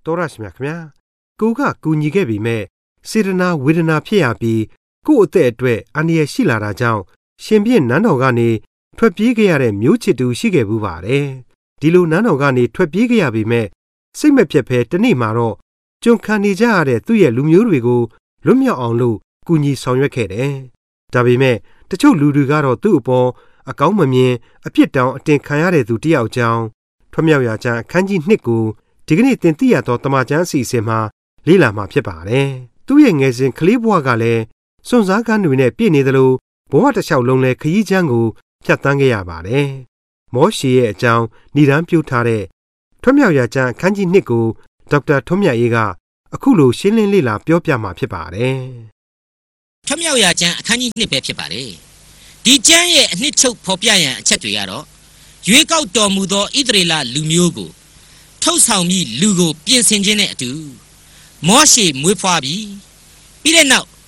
တော်ရရှိမြခင်ဗျာကိုကကူညီခဲ့ပြီမဲ့စေတနာဝေဒနာဖြစ်ရပြီးကို့အသက်အတွက်အန္တရာယ်ရှိလာတာကြောင့်ရှင်ပြင်းနန်းတော်ကနေထွက်ပြေးခဲ့ရတဲ့မျိုးချစ်သူရှိခဲ့ဘူးပါတယ်ဒီလိုနန်းတော်ကနေထွက်ပြေးခဲ့ရပြီမဲ့စိတ်မပြတ်ဖဲတနေ့မှာတော့ကြုံခံနေကြရတဲ့သူ့ရဲ့လူမျိုးတွေကိုလွတ်မြောက်အောင်လို့ကူညီဆောင်ရွက်ခဲ့တယ်ဒါပေမဲ့တချို့လူတွေကတော့သူ့အပေါ်အကောင်းမမြင်အပြစ်တောင်အတင်ခံရတဲ့သူတယောက်ကြောင်းထွမြောက်ရာကျမ်းအခန်းကြီး2ကိုဒီကနေ့သင်သိရသောတမန်ကျမ်းအစီအစဉ်မှာလေ့လာမှာဖြစ်ပါတယ်။သူ့ရဲ့ငယ်စဉ်ကလေးဘဝကလည်းစွန့်စားကမ်းတွေနဲ့ပြည့်နေသလိုဘဝတစ်လျှောက်လုံးလည်းခရီးချမ်းကိုဖြတ်သန်းခဲ့ရပါတယ်။မောရှေရဲ့အကြောင်းဏ္ဍန်ပြုထားတဲ့ထွမြောက်ရာကျမ်းအခန်းကြီး2ကိုဒေါက်တာထွန်းမြတ်အေးကအခုလိုရှင်းလင်းလေ့လာပြောပြမှာဖြစ်ပါတယ်။ထွမြောက်ရာကျမ်းအခန်းကြီး2ပဲဖြစ်ပါတယ်။ဒီကျမ်းရဲ့အနှစ်ချုပ်ဖော်ပြရန်အချက်တွေကတော့ရွေးကောက်တော်မူသောဣသရေလလူမျိုးကိုထုတ်ဆောင်ပြီးလူကိုပြင်ဆင်ခြင်းနဲ့အတူမောရှေမွေးဖွားပြီးတဲ့နောက်